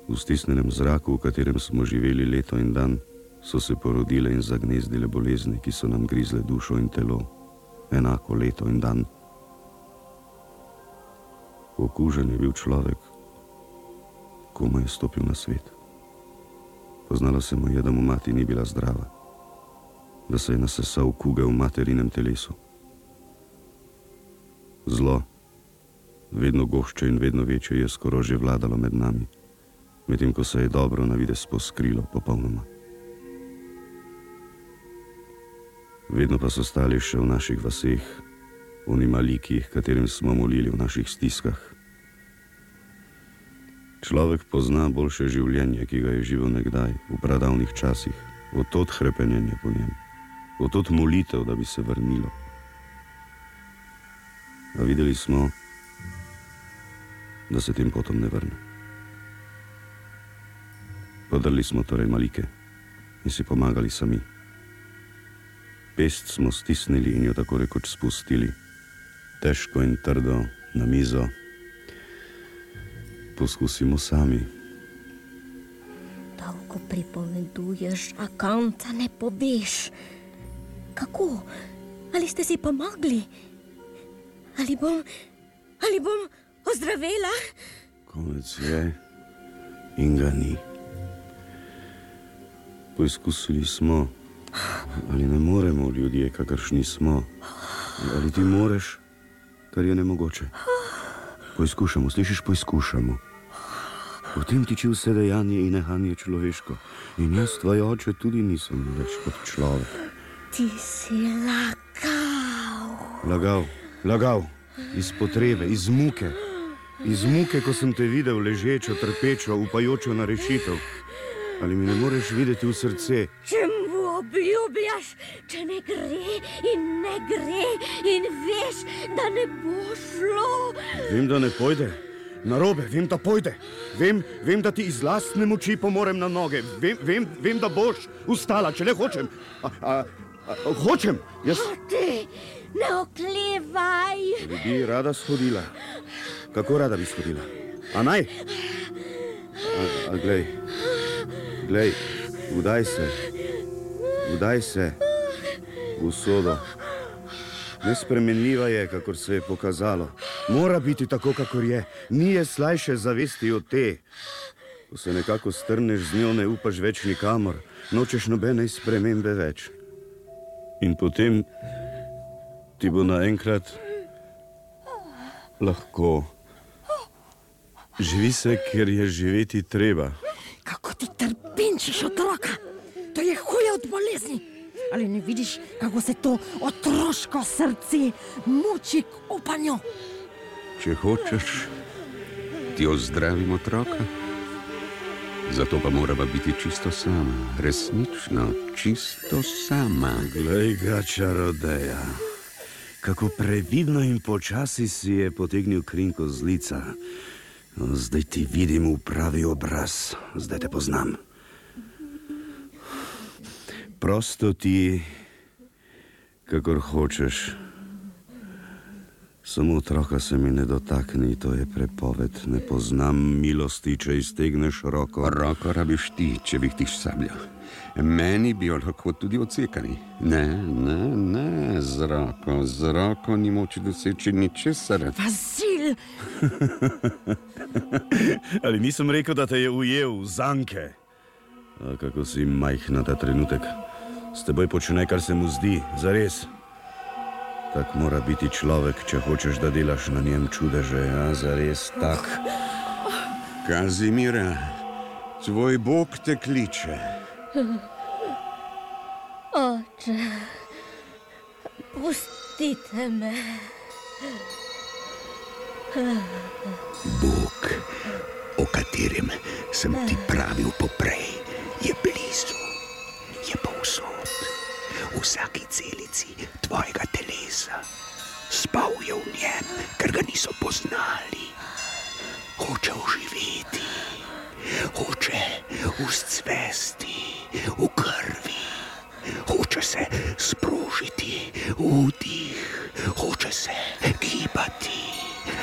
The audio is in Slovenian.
V stisnenem zraku, v katerem smo živeli leto in dan, so se porodile in zagnezdile bolezni, ki so nam grizle dušo in telo, enako leto in dan. Okužen je bil človek, komaj je stopil na svet. Poznalo se mu je, da mu mati ni bila zdrava, da se je nasesal kuge v materinem telesu. Zlo, vedno gošče in vedno večje, je skoraj že vladalo med nami, medtem ko se je dobro na videz poskrilo popolnoma. Vedno pa so stali še v naših vaseh, oni maliki, katerim smo molili v naših stiskah. Človek pozna boljše življenje, ki ga je živel nekdaj, v pradavnih časih, od tod hrepenjenje po njem, od tod molitev, da bi se vrnilo. A videli smo, da se tem potom ne vrne. Podrli smo torej malike in si pomagali sami. Pest smo stisnili in jo tako rekoč spustili, težko in trdo na mizo. Poskusimo sami. Dolgo pripoveduješ, a konca ne poveš. Kako? Ali ste si pomogli? Ali bom ozdravela? Konec je in ga ni. Poizkusili smo, ali ne moremo ljudje, kakršni smo. Ali ti moreš, kar je nemogoče. Poizkušamo, slišiš, poizkušamo. V tem tiči vse dejanje in nehanje človeško. In jaz, tvoj oče, tudi nisem več kot človek. Ti si lagal. Lagal. Iz potrebe, iz muke. Iz muke, ko sem te videl ležečo, trpečo, upajočo na rešitev. Ali mi ne moreš videti v srce? Čemu obljubljaš, če ne gre in veš, da ne bo šlo? Vem, da ne pojde. Narobe, vem, da pojde. Vem, da ti iz lastne moči pomorem na noge. Vem, da boš ustala, če le hočem. Hočem. Ti, ne oklevaj. Bi rada shodila. Kako rada bi shodila? A naj? Glej, vdaj se v usodo. Nespremenljiva je, kakor se je pokazalo. Mora biti tako, kakor je. Ni je slajše zavesti od te. Ko se nekako strneš z njo, ne upaš več nikamor. Nočeš nobene spremembe več. In potem ti bo naenkrat lahko. Živi se, ker je živeti treba. Kako ti trpinčiš otroka? To je huje od bolezni. Ali ne vidiš, kako se to otroško srce muči k upanju? Če hočeš, ti ozdravim otroka. Zato pa morava biti čisto sama. Resnično, čisto sama. Glej ga, čarodeja. Kako previdno in počasi si je potegnil krinko z lica. Zdaj ti vidim v pravi obraz. Zdaj te poznam. Prosto ti, kakor hočeš. Samo otroka se mi ne dotakni, to je prepoved. Ne poznam milosti, če iztegneš roko. Roko rabiš ti, če bi ti sabljo. Meni bi jo lahko tudi odsekali. Ne, z roko ni moči doseči ničesar. Vasil! Ali nisem rekel, da te je ujel v zanke? A kako si majhna ta trenutek. S teboj počne, kar se mu zdi, zares. Tak mora biti človek, če hočeš, da delaš na njem čudeže, a zares tak. Kazimira, tvoj Bog te kliče. Oče, pustite me. Bog, o katerem sem ti pravil poprej, je blizu, je povsod, v vsaki celici tvojega telesa. Spal je v njem, ker ga niso poznali. Hoče oživeti, hoče vzcvesti v krvi, hoče se sprožiti v dih, hoče se gibati.